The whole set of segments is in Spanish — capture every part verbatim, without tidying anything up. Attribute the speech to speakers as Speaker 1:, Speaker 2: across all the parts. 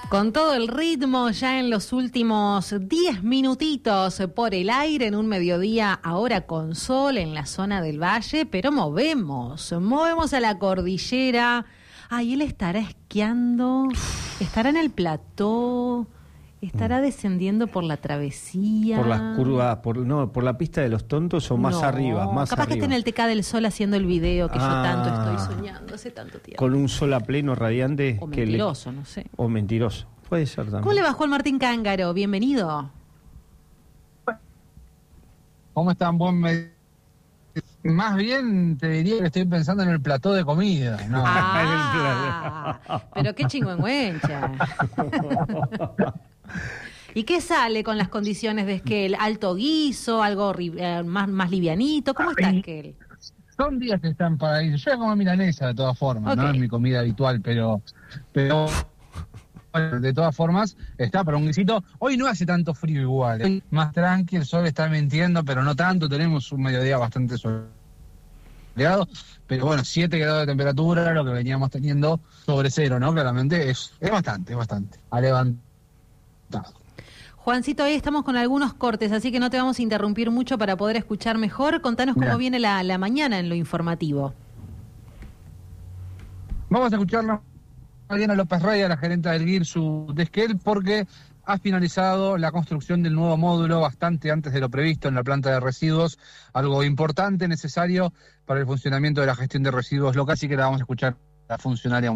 Speaker 1: Con todo el ritmo ya en los últimos diez minutitos por el aire en un mediodía, ahora con sol en la zona del valle, pero movemos, movemos a la cordillera. Ay, él estará esquiando, estará en el plató, estará descendiendo por la travesía.
Speaker 2: Por las curvas, por no, por la pista de los tontos o más
Speaker 1: no,
Speaker 2: arriba, más
Speaker 1: capaz
Speaker 2: arriba.
Speaker 1: que esté en el T K del Sol haciendo el video que
Speaker 2: ah,
Speaker 1: yo tanto estoy soñando hace tanto tiempo.
Speaker 2: Con un sol a pleno radiante.
Speaker 1: O
Speaker 2: que
Speaker 1: mentiroso,
Speaker 2: le...
Speaker 1: no sé.
Speaker 2: O mentiroso, puede ser también.
Speaker 1: ¿Cómo le va Juan Martín Cángaro? Bienvenido.
Speaker 3: ¿Cómo están? Buen me... Más bien te diría que estoy pensando en el plató de comida, ¿no?
Speaker 1: Ah, pero qué chingüengüencha. ¿Y qué sale con las condiciones de Esquel? ¿Alto guiso? ¿Algo eh, más, más livianito? ¿Cómo está Esquel?
Speaker 3: Son días que están para ir. Yo como milanesa de todas formas,
Speaker 1: Okay.
Speaker 3: no es mi comida habitual, pero pero bueno, de todas formas está para un guisito. Hoy no hace tanto frío igual, ¿eh? Más tranqui, el sol está mintiendo, pero no tanto. Tenemos un mediodía bastante soleado, pero bueno, siete grados de temperatura, lo que veníamos teniendo sobre cero, ¿no? Claramente es, es bastante, es bastante. Ha levantado.
Speaker 1: Juancito, hoy estamos con algunos cortes, así que no te vamos a interrumpir mucho para poder escuchar mejor. Contanos cómo
Speaker 3: Mirá.
Speaker 1: viene la, la mañana en lo informativo.
Speaker 3: Vamos a escucharla a Diana López Rey, a la gerente del GIRSU de Esquel, porque ha finalizado la construcción del nuevo módulo bastante antes de lo previsto en la planta de residuos, algo importante, necesario para el funcionamiento de la gestión de residuos local, así que la vamos a escuchar a la funcionaria.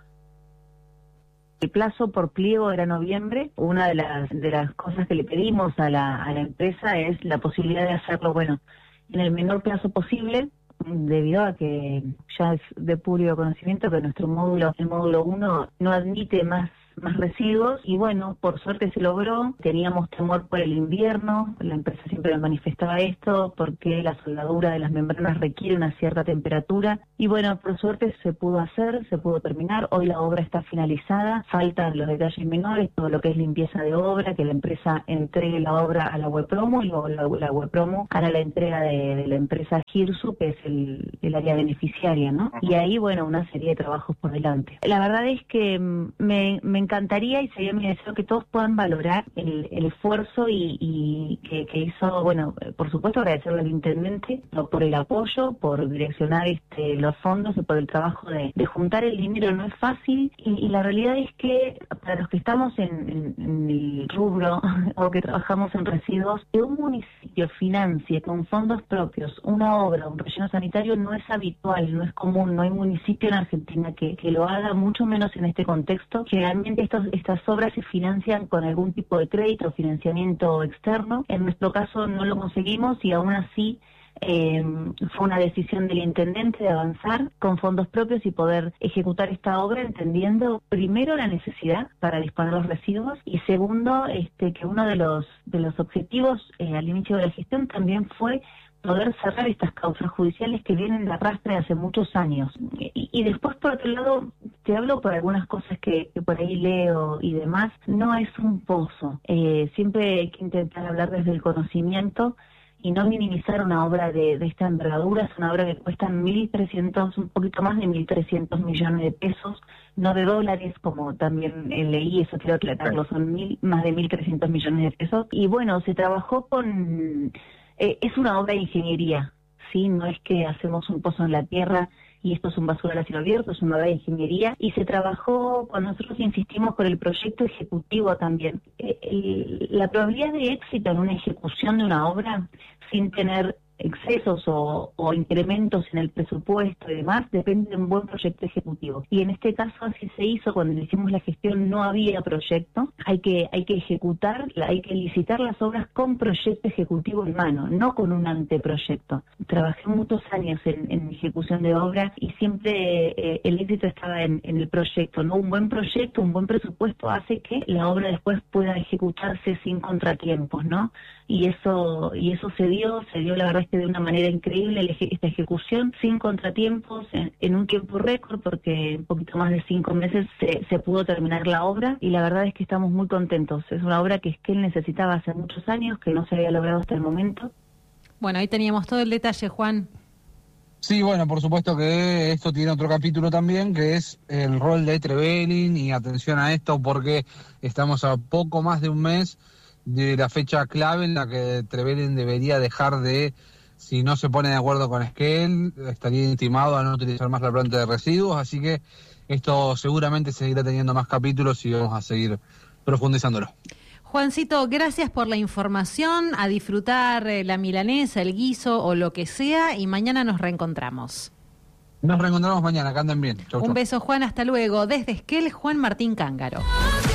Speaker 4: El plazo por pliego era noviembre. Una de las de las cosas que le pedimos a la, a la empresa es la posibilidad de hacerlo, bueno, en el menor plazo posible, debido a que ya es de público conocimiento que nuestro módulo, el módulo uno, no admite más más residuos y bueno, por suerte se logró. Teníamos temor por el invierno, la empresa siempre nos manifestaba esto porque la soldadura de las membranas requiere una cierta temperatura y bueno, por suerte se pudo hacer, se pudo terminar. Hoy la obra está finalizada, faltan los detalles menores, todo lo que es limpieza de obra, que la empresa entregue la obra a la Webpromo y luego la, la Webpromo hará la entrega de, de la empresa GIRSU, que es el, el área beneficiaria, ¿no? Y ahí, bueno, una serie de trabajos por delante. La verdad es que me, me encantaría y sería mi deseo que todos puedan valorar el, el esfuerzo y, y que, que hizo, bueno, por supuesto agradecerle al intendente ¿no? por el apoyo, por direccionar este, los fondos y por el trabajo de, de juntar el dinero. No es fácil y, y la realidad es que para los que estamos en, en, en el rubro o que trabajamos en residuos, que un municipio financie con fondos propios una obra, un relleno sanitario no es habitual, no es común, no hay municipio en Argentina que, que lo haga, mucho menos en este contexto. Generalmente estos, estas obras se financian con algún tipo de crédito o financiamiento externo. En nuestro caso no lo conseguimos y aún así eh, fue una decisión del intendente de avanzar con fondos propios y poder ejecutar esta obra entendiendo primero la necesidad para disponer los residuos y segundo este que uno de los de los objetivos eh, al inicio de la gestión también fue poder cerrar estas causas judiciales que vienen de arrastre hace muchos años. Y, y después, por otro lado, te hablo por algunas cosas que, que por ahí leo y demás, no es un pozo. Eh, siempre hay que intentar hablar desde el conocimiento y no minimizar una obra de, de esta envergadura. Es una obra que cuesta mil trescientos, un poquito más de mil trescientos millones de pesos, no de dólares, como también eh, leí, eso quiero aclararlo, son mil, más de mil trescientos millones de pesos. Y bueno, se trabajó con... Eh, es una obra de ingeniería, ¿sí? No es que hacemos un pozo en la tierra y esto es un basural a cielo abierto, es una obra de ingeniería y se trabajó, cuando nosotros insistimos, por el proyecto ejecutivo también. Eh, el, la probabilidad de éxito en una ejecución de una obra sin tener excesos o, o incrementos en el presupuesto y demás depende de un buen proyecto ejecutivo y en este caso así se hizo. Cuando hicimos la gestión no había proyecto, hay que hay que ejecutar, hay que licitar las obras con proyecto ejecutivo en mano, no con un anteproyecto. Trabajé muchos años en, en ejecución de obra y siempre eh, el éxito estaba en, en el proyecto, no un buen proyecto, un buen presupuesto hace que la obra después pueda ejecutarse sin contratiempos, ¿no? Y eso y eso se dio, se dio la verdad es que de una manera increíble esta ejecución, sin contratiempos, en, en un tiempo récord, porque un poquito más de cinco meses se, se pudo terminar la obra y la verdad es que estamos muy contentos. Es una obra que Esquel necesitaba hace muchos años, que no se había logrado hasta el momento.
Speaker 1: Bueno, ahí teníamos todo el detalle, Juan.
Speaker 3: Sí, bueno, por supuesto que esto tiene otro capítulo también, que es el rol de Trevelin, y atención a esto porque estamos a poco más de un mes de la fecha clave en la que Trevelin debería dejar de, si no se pone de acuerdo con Esquel, estaría intimado a no utilizar más la planta de residuos, así que esto seguramente seguirá teniendo más capítulos y vamos a seguir profundizándolo.
Speaker 1: Juancito, gracias por la información, a disfrutar eh, la milanesa, el guiso o lo que sea, y mañana nos reencontramos.
Speaker 3: Nos reencontramos mañana, que anden bien. Chau,
Speaker 1: Un
Speaker 3: chau.
Speaker 1: beso, Juan, hasta luego. Desde Esquel, Juan Martín Cángaro.